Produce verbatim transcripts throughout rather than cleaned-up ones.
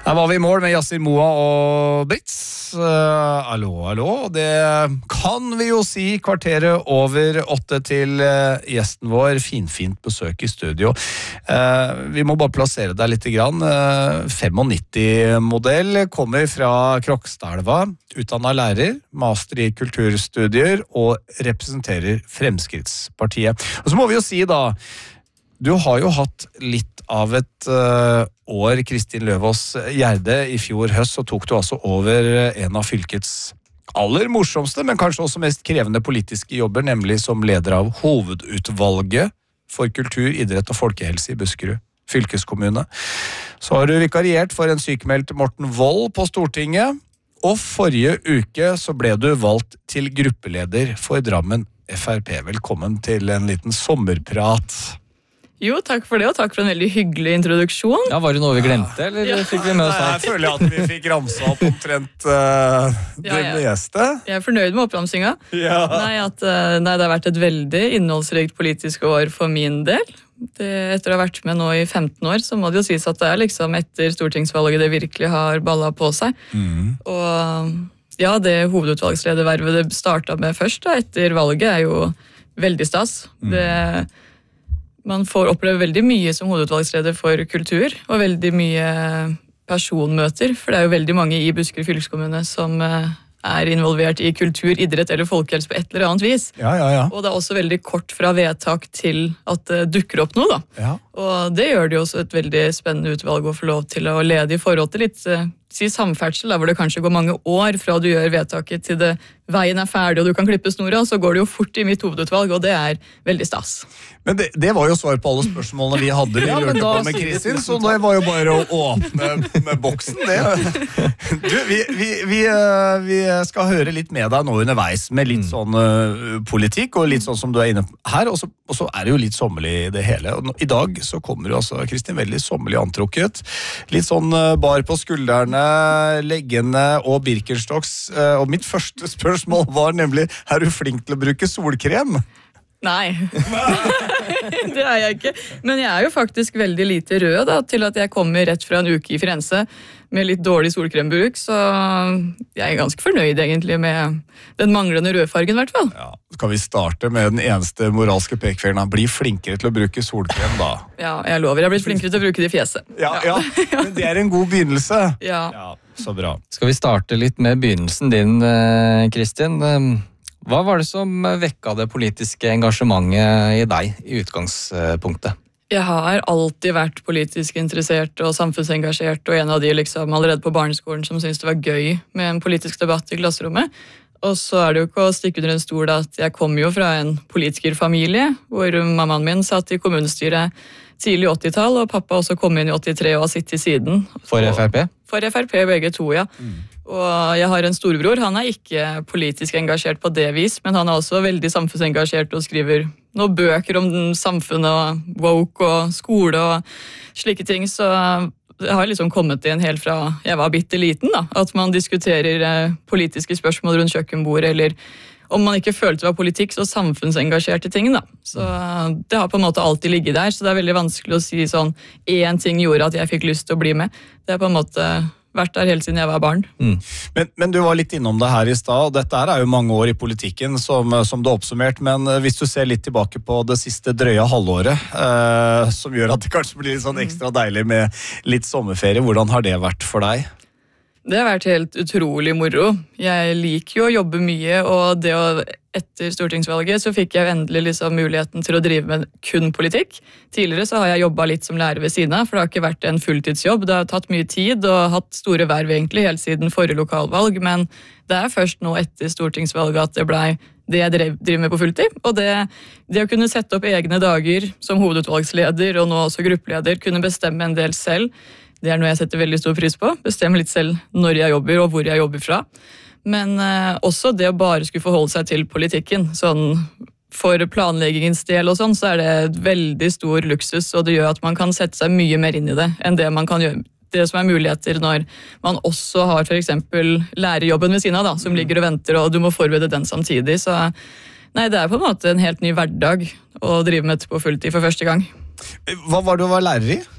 Her var vi I mål med Yassir Moa og Brits. Uh, allo, allo. Det kan vi jo si kvarteret over åtte til uh, gjesten vår. Finfint besøk I studio. Uh, vi må bare plassere deg litt grann. Uh, nittifem-modell kommer fra Krokstadelva, utdannet lærer, master I kulturstudier og representerer Fremskrittspartiet. Og så må vi jo si da, du har jo hatt litt av et uh, år, Kristin Løvaas Gjerde, I fjor høst, så tok du altså over en av fylkets aller morsomste, men kanskje også mest krevende politiske jobber, nemlig som leder av hovedutvalget for kultur, idrett og folkehelse I Buskerud fylkeskommune. Så har du vikariert for en sykemeldt Morten Wold på Stortinget, og forrige uke så ble du valgt til gruppeleder for Drammen F R P. Velkommen til en liten sommerprat. Jo, takk for det, og takk for en veldig hyggelig introduksjon. Ja, var det noe vi glemte, eller ja. Fikk vi med oss Nei, jeg føler at vi fikk ramsa opp omtrent uh, det ja, ja. meste. Jeg er fornøyd med oppramsinga. Ja. Nei, at, uh, nei, det har vært et veldig innholdsrikt politisk år for min del. Det, etter å ha vært med nå I femten år, så må det jo sies at det er liksom etter stortingsvalget det virkelig har ballet på seg. Mm. Og ja, det hovedutvalgsledervervet det startet med først da, etter valget er jo veldig stas. Mm. Det Man får oppleve veldig mye som hovedutvalgsleder for kultur, og veldig mye personmøter, for det er jo veldig mange I Buskerud fylkeskommune som er involvert I kultur, idrett eller folkehelse på et eller annet vis. Ja, ja, ja. Og det er også veldig kort fra vedtak til at det dukker opp noe, da. Ja. Og det gjør det jo også et veldig spennende utvalg å få lov til å lede I forhold til litt si samferdsel, da, hvor det kanskje går mange år fra du gjør vedtaket til det veien er ferdig og du kan klippe snora, så går det jo fort I mitt hovedutvalg, og det er veldig stas. Men det, det var jo svar på alle spørsmålene vi hadde vi Ja, lurte da på med sier vi Kristin, tusen så det var jo bare å åpne med boksen, det. Du, vi, vi, vi, uh, vi skal høre litt med deg nå underveis, med litt sånn uh, politikk, og litt sånn som du er inne her, og så, og så er det jo litt sommerlig I det hele. Og nå, I dag så kommer du altså, Kristin, veldig sommerlig antrukket. Litt sånn uh, bar på skuldrene, leggene og Birkenstocks, uh, og mitt første spørsmål var nemlig, er du flink til å bruke solkrem? Nei, det er jeg ikke. Men jeg er jo faktisk veldig lite rød da, til at jeg kommer rett fra en uke I Firenze med litt dårlig solkrembruk, så jeg er ganske fornøyd egentlig med den manglende rødfargen I hvert fall. Ja, skal vi starte med den eneste moralske pekfingeren? Bli flinkere til å bruke solkrem da. Ja, jeg lover, jeg har blitt flinkere til å bruke det I fjeset. Ja, ja, men det er en god begynnelse. Ja. Ja, så bra. Skal vi starte litt med begynnelsen din, Kristin? Hva var det som vekket det politiske engasjementet I deg I utgangspunktet? Jeg har alltid vært politisk interessert og samfunnsengasjert, og en av de liksom allerede på barneskolen som syntes det var gøy med en politisk debatt I klasserommet. Og så er det jo ikke å stikke under en stol at jeg kommer jo fra en politikerfamilie, hvor mammaen min satt I kommunestyret tidlig åttitall, og pappa også kom inn I åttitre og har sittet siden. For F R P? For F R P begge to, ja. Mm. Og jeg har en storebror, han er ikke politisk engasjert på det vis, men han er også veldig samfunnsengasjert og skriver noen bøker om samfunnet og woke og skole og slike ting, så jeg har liksom kommet inn helt fra jeg var bitte liten da, at man diskuterer politiske spørsmål rundt kjøkkenbordet, eller om man ikke følte det var politikk, så samfunnsengasjerte ting da. Så det har på en måte alltid ligget der, så det er veldig vanskelig å si sånn, en ting gjorde at jeg fikk lyst til å bli med. Det er på en måte vært der helt siden jeg var barn. Mm. Men, men du var litt innom det her I stad, og dette er jo mange år I politikken som, som du har oppsummert, men hvis du ser litt tilbake på det siste drøye halvåret, eh, som gjør at det kanskje blir litt sånn ekstra deilig med litt sommerferie, hvordan har det vært for deg? Det har vært helt utrolig moro. Jeg liker jo å jobbe mye, og det å, etter stortingsvalget så fikk jeg endelig liksom muligheten til å drive med kun politikk. Tidligere så har jeg jobbet litt som lærer ved siden av, for det har ikke vært en fulltidsjobb. Det har tatt mye tid og hatt store verv egentlig helt siden forrige lokalvalg, men det er først nå etter stortingsvalget at det ble det jeg driver med på fulltid. Og det, det å kunne sette opp egne dager som hovedutvalgsleder og nå også gruppeleder, kunne bestemme en del selv, det er noe jeg setter veldig stor pris på. Bestemme litt selv når jeg jobber og hvor jeg jobber fra. Men eh, også det å bare skulle forholde seg til politikken. Sånn, for planleggingens del og sånn, så er det veldig stor luksus, og det gjør at man kan sette seg mye mer inn I det enn det man kan gjøre. Det som er muligheter når man også har for eksempel lærerjobben ved siden av, da, som ligger og venter, og du må forberede den samtidig. Så nei, det er på en måte en helt ny hverdag å drive med på fulltid for første gang. Hva var det du var lærer I?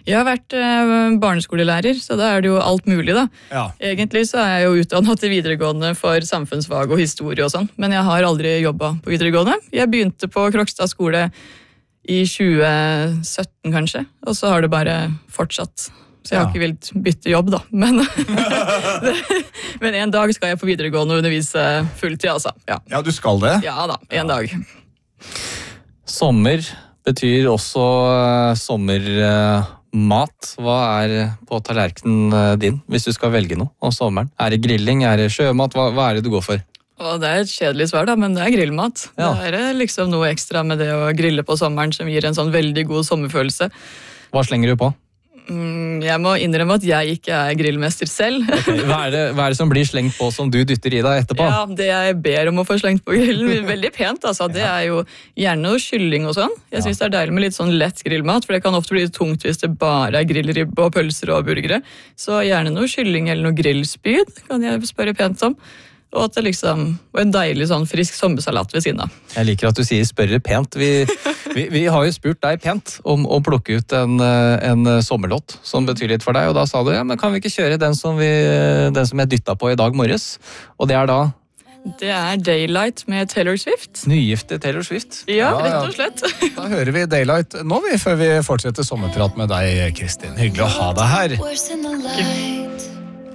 Jeg har vært eh, barneskolelærer, så da er det jo alt mulig, da. Ja. Egentlig så er jeg jo utdannet til videregående for samfunnsfag og historie og sånn, men jeg har aldri jobbet på videregående. Jeg begynte på Krokstad skole i tjue sytten kanskje, og så har det bare fortsatt. Så jeg har Ja. ikke villet bytte jobb, da. Men, men en dag skal jeg på videregående og undervise fulltid, altså. Ja, Ja, du skal det? ja da, en dag. Sommer betyr også uh, sommermat. Hva er på tallerkenen uh, din, hvis du skal velge noe om sommeren? Er det grilling, er det sjømat? Hva, hva er det du går for? Og det er et kjedelig svar, da, men det er grillmat. Ja. Det er eh, liksom noe ekstra med det å grille på sommeren som gir en sånn veldig god sommerfølelse. Hva slenger du på? Mm, jeg må innrømme at jeg ikke er grillmester selv. Hva er, det, hva er det som blir slengt på som du dytter i deg etterpå? Ja, det jeg ber om å få slengt på grillen, veldig pent, altså. Det er jo gjerne noe kylling og sånn. Jeg synes det er deilig med litt sånn lett grillmat, for det kan ofte bli tungt hvis det bare er grillribbe og pølser og burgere. Så gjerne noe kylling eller noe grillspyd kan jeg spørre pent om. Og at det liksom var en deilig sånn frisk sommersalat ved siden av. Jeg liker at du sier spørre pent. Vi, vi, vi har jo spurt deg pent om å plukke ut en, en sommerlåt som betyr litt for deg, og da sa du, ja, men kan vi ikke kjøre den som, vi, den som jeg dytta på i dag morges? Og det er da Det er Daylight med Taylor Swift. nygifte Taylor Swift. Ja, Ja, ja. rett og slett. Da hører vi Daylight nå, vi, før vi fortsetter sommerprat med deg, Kristin. Hyggelig å ha deg her. Worse than the light.